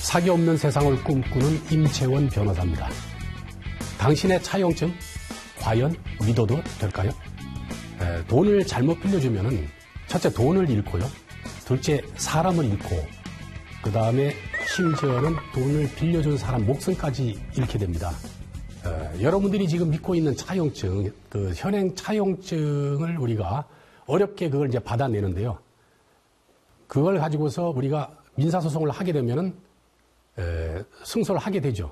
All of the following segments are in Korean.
사기 없는 세상을 꿈꾸는 임채원 변호사입니다. 당신의 차용증 과연 믿어도 될까요? 돈을 잘못 빌려주면은 첫째 돈을 잃고요. 둘째 사람을 잃고 그 다음에 심지어는 돈을 빌려준 사람 목숨까지 잃게 됩니다. 여러분들이 지금 믿고 있는 차용증, 그 현행 차용증을 우리가 어렵게 그걸 이제 받아내는데요. 그걸 가지고서 우리가 민사소송을 하게 되면은 승소를 하게 되죠.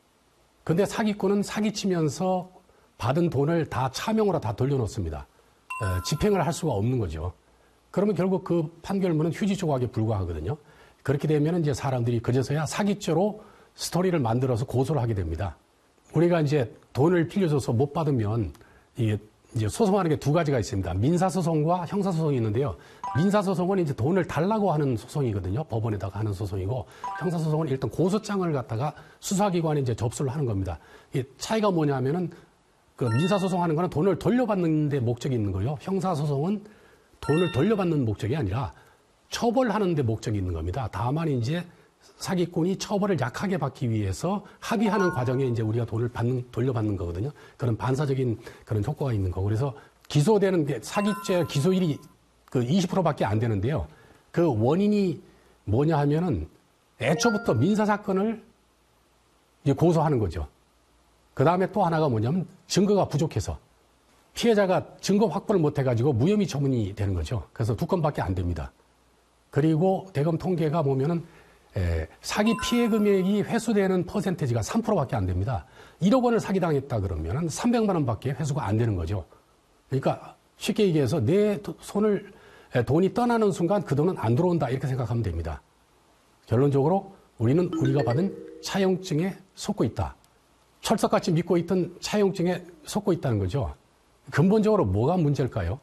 근데 사기꾼은 사기치면서 받은 돈을 다 차명으로 다 돌려놓습니다. 집행을 할 수가 없는 거죠. 그러면 결국 그 판결문은 휴지 조각에 불과하거든요. 그렇게 되면 이제 사람들이 그제서야 사기죄로 스토리를 만들어서 고소를 하게 됩니다. 우리가 이제 돈을 빌려줘서 못 받으면 이게 이제 소송하는 게 두 가지가 있습니다. 민사소송과 형사소송이 있는데요. 민사소송은 이제 돈을 달라고 하는 소송이거든요. 법원에다가 하는 소송이고, 형사소송은 일단 고소장을 갖다가 수사기관에 이제 접수를 하는 겁니다. 이 차이가 뭐냐면은 그 민사소송 하는 거는 돈을 돌려받는 데 목적이 있는 거예요. 형사소송은 돈을 돌려받는 목적이 아니라 처벌하는 데 목적이 있는 겁니다. 다만 이제 사기꾼이 처벌을 약하게 받기 위해서 합의하는 과정에 이제 우리가 돈을 돌려받는 거거든요. 그런 반사적인 그런 효과가 있는 거고. 그래서 기소되는 게 사기죄 기소일이 그 20%밖에 안 되는데요. 그 원인이 뭐냐 하면은 애초부터 민사사건을 이제 고소하는 거죠. 그 다음에 또 하나가 뭐냐면 증거가 부족해서 피해자가 증거 확보를 못 해가지고 무혐의 처분이 되는 거죠. 그래서 2건밖에 안 됩니다. 그리고 대검 통계가 보면은 사기 피해 금액이 회수되는 퍼센테이지가 3%밖에 안 됩니다. 1억 원을 사기당했다 그러면 300만 원밖에 회수가 안 되는 거죠. 그러니까 쉽게 얘기해서 내 손을 돈이 떠나는 순간 그 돈은 안 들어온다 이렇게 생각하면 됩니다. 결론적으로 우리는 우리가 받은 차용증에 속고 있다. 철석같이 믿고 있던 차용증에 속고 있다는 거죠. 근본적으로 뭐가 문제일까요?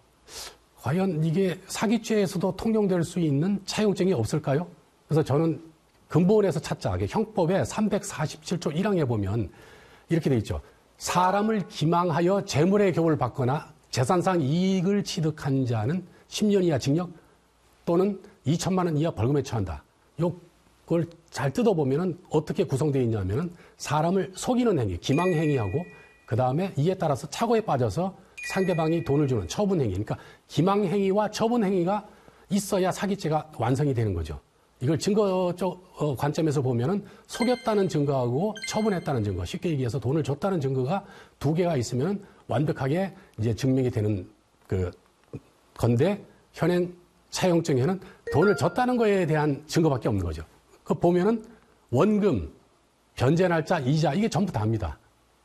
과연 이게 사기죄에서도 통용될 수 있는 차용증이 없을까요? 그래서 저는 근본에서 찾자. 형법의 347조 1항에 보면 이렇게 돼 있죠. 사람을 기망하여 재물의 교훈을 받거나 재산상 이익을 취득한 자는 10년 이하 징역 또는 2천만 원 이하 벌금에 처한다. 이걸 잘 뜯어보면 어떻게 구성되어 있냐면 사람을 속이는 행위, 기망행위하고 그 다음에 이에 따라서 착오에 빠져서 상대방이 돈을 주는 처분행위. 그러니까 기망행위와 처분행위가 있어야 사기죄가 완성이 되는 거죠. 이걸 증거적 관점에서 보면은 속였다는 증거하고 처분했다는 증거, 쉽게 얘기해서 돈을 줬다는 증거가 두 개가 있으면 완벽하게 이제 증명이 되는 그 건데 현행 차용증에는 돈을 줬다는 거에 대한 증거밖에 없는 거죠. 그 보면은 원금, 변제 날짜, 이자 이게 전부 다입니다.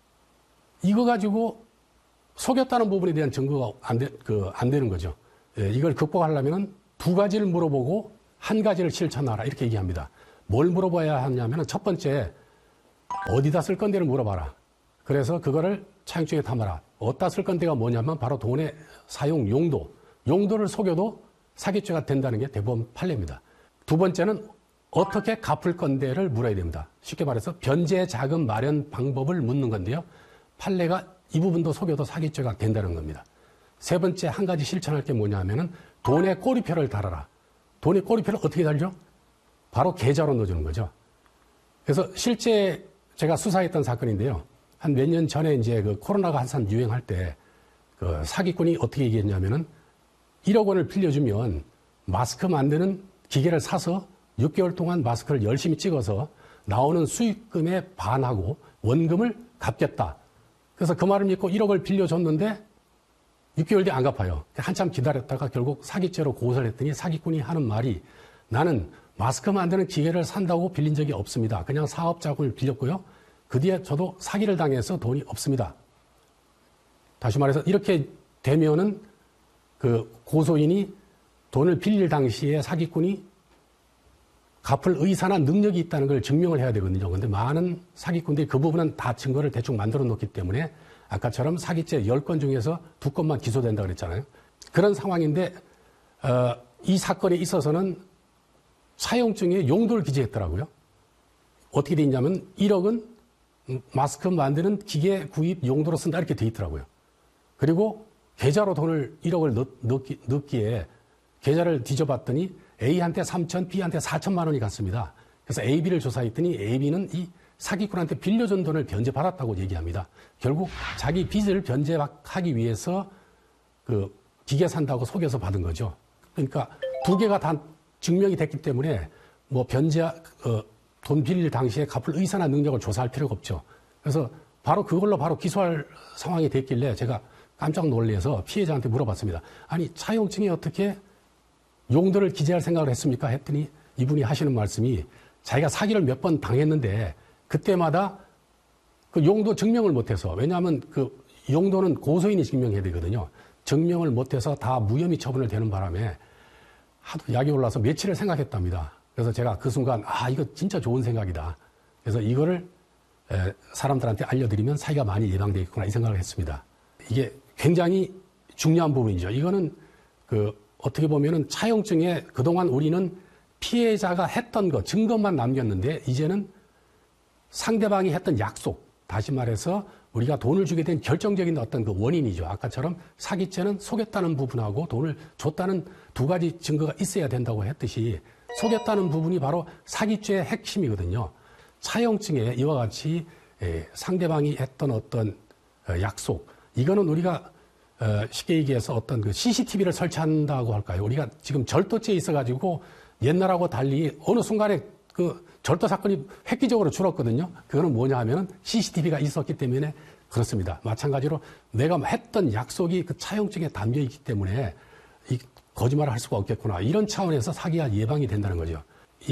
이거 가지고 속였다는 부분에 대한 증거가 안 되는 거죠. 이걸 극복하려면은 두 가지를 물어보고 한 가지를 실천하라 이렇게 얘기합니다. 뭘 물어봐야 하냐면 첫 번째 어디다 쓸 건데를 물어봐라. 그래서 그거를 차용증에 담아라. 어디다 쓸 건데가 뭐냐면 바로 돈의 사용 용도를 속여도 사기죄가 된다는 게 대법원 판례입니다. 두 번째는 어떻게 갚을 건데를 물어야 됩니다. 쉽게 말해서 변제 자금 마련 방법을 묻는 건데요. 판례가 이 부분도 속여도 사기죄가 된다는 겁니다. 세 번째 한 가지 실천할 게 뭐냐면은 돈의 꼬리표를 달아라. 돈의 꼬리표를 어떻게 달죠? 바로 계좌로 넣어주는 거죠. 그래서 실제 제가 수사했던 사건인데요. 한 몇 년 전에 이제 그 코로나가 한참 유행할 때 그 사기꾼이 어떻게 얘기했냐면은 1억 원을 빌려주면 마스크 만드는 기계를 사서 6개월 동안 마스크를 열심히 찍어서 나오는 수익금에 반하고 원금을 갚겠다. 그래서 그 말을 믿고 1억을 빌려줬는데 6개월 뒤에 안 갚아요. 한참 기다렸다가 결국 사기죄로 고소를 했더니 사기꾼이 하는 말이 나는 마스크 만드는 기계를 산다고 빌린 적이 없습니다. 그냥 사업자금을 빌렸고요. 그 뒤에 저도 사기를 당해서 돈이 없습니다. 다시 말해서 이렇게 되면은 그 고소인이 돈을 빌릴 당시에 사기꾼이 갚을 의사나 능력이 있다는 걸 증명을 해야 되거든요. 그런데 많은 사기꾼들이 그 부분은 다 증거를 대충 만들어 놓기 때문에 아까처럼 사기죄 10건 중에서 2건만 기소된다고 그랬잖아요. 그런 상황인데 이 사건에 있어서는 차용증에 용도를 기재했더라고요. 어떻게 돼 있냐면 1억은 마스크 만드는 기계 구입 용도로 쓴다 이렇게 돼 있더라고요. 그리고 계좌로 돈을 1억을 넣기에 계좌를 뒤져봤더니 A한테 3천, B한테 4천만 원이 갔습니다. 그래서 AB를 조사했더니 AB는 이 사기꾼한테 빌려준 돈을 변제받았다고 얘기합니다. 결국 자기 빚을 변제하기 위해서 그 기계 산다고 속여서 받은 거죠. 그러니까 두 개가 다 증명이 됐기 때문에 뭐 돈 빌릴 당시에 갚을 의사나 능력을 조사할 필요가 없죠. 그래서 바로 그걸로 바로 기소할 상황이 됐길래 제가 깜짝 놀라서 피해자한테 물어봤습니다. 아니, 차용증에 어떻게 용도를 기재할 생각을 했습니까? 했더니 이분이 하시는 말씀이 자기가 사기를 몇 번 당했는데 그때마다 그 용도 증명을 못해서, 왜냐하면 그 용도는 고소인이 증명해야 되거든요. 증명을 못해서 다 무혐의 처분을 되는 바람에 하도 약이 올라서 며칠을 생각했답니다. 그래서 제가 그 순간 이거 진짜 좋은 생각이다. 그래서 이거를 사람들한테 알려드리면 사기가 많이 예방되겠구나 이 생각을 했습니다. 이게 굉장히 중요한 부분이죠. 이거는 어떻게 보면은 차용증에 그동안 우리는 피해자가 했던 거, 증거만 남겼는데 이제는 상대방이 했던 약속, 다시 말해서 우리가 돈을 주게 된 결정적인 어떤 그 원인이죠. 아까처럼 사기죄는 속였다는 부분하고 돈을 줬다는 두 가지 증거가 있어야 된다고 했듯이 속였다는 부분이 바로 사기죄의 핵심이거든요. 차용증에 이와 같이 상대방이 했던 어떤 약속, 이거는 우리가 쉽게 얘기해서 어떤 그 CCTV를 설치한다고 할까요? 우리가 지금 절도죄에 있어가지고 옛날하고 달리 어느 순간에 그 절도 사건이 획기적으로 줄었거든요. 그거는 뭐냐 하면은 CCTV가 있었기 때문에 그렇습니다. 마찬가지로 내가 했던 약속이 그 차용증에 담겨 있기 때문에 이 거짓말을 할 수가 없겠구나. 이런 차원에서 사기가 예방이 된다는 거죠.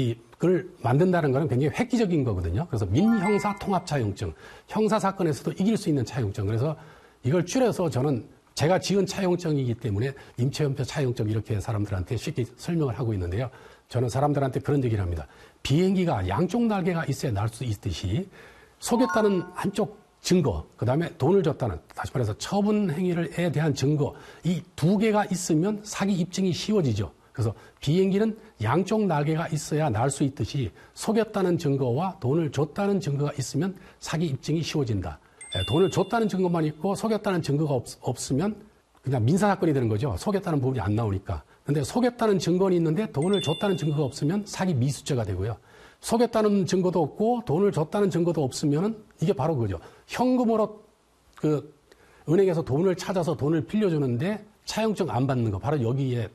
그걸 만든다는 거는 굉장히 획기적인 거거든요. 그래서 민형사 통합 차용증, 형사 사건에서도 이길 수 있는 차용증. 그래서 이걸 줄여서 저는 제가 지은 차용증이기 때문에 임체연표 차용증 이렇게 사람들한테 쉽게 설명을 하고 있는데요. 저는 사람들한테 그런 얘기를 합니다. 비행기가 양쪽 날개가 있어야 날 수 있듯이 속였다는 한쪽 증거, 그 다음에 돈을 줬다는, 다시 말해서 처분 행위에 대한 증거, 이 두 개가 있으면 사기 입증이 쉬워지죠. 그래서 비행기는 양쪽 날개가 있어야 날 수 있듯이 속였다는 증거와 돈을 줬다는 증거가 있으면 사기 입증이 쉬워진다. 돈을 줬다는 증거만 있고 속였다는 증거가 없으면 그냥 민사사건이 되는 거죠. 속였다는 부분이 안 나오니까. 근데 속였다는 증거는 있는데 돈을 줬다는 증거가 없으면 사기 미수죄가 되고요. 속였다는 증거도 없고 돈을 줬다는 증거도 없으면은 이게 바로 그거죠. 현금으로 그 은행에서 돈을 찾아서 돈을 빌려주는데 차용증 안 받는 거, 바로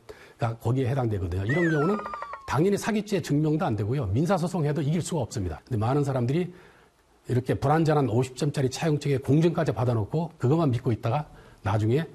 거기에 해당되거든요. 이런 경우는 당연히 사기죄 증명도 안 되고요. 민사소송해도 이길 수가 없습니다. 근데 많은 사람들이 이렇게 불완전한 50점짜리 차용증에 공증까지 받아놓고 그것만 믿고 있다가 나중에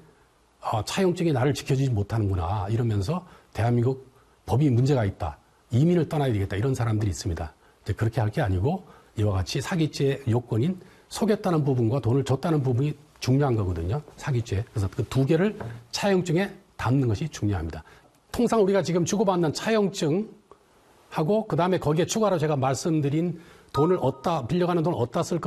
차용증이 나를 지켜주지 못하는구나 이러면서 대한민국 법이 문제가 있다. 이민을 떠나야 되겠다. 이런 사람들이 있습니다. 그렇게 할 게 아니고 이와 같이 사기죄 요건인 속였다는 부분과 돈을 줬다는 부분이 중요한 거거든요. 사기죄. 그래서 그 두 개를 차용증에 담는 것이 중요합니다. 통상 우리가 지금 주고받는 차용증하고 그다음에 거기에 추가로 제가 말씀드린 빌려가는 돈 어디다 쓸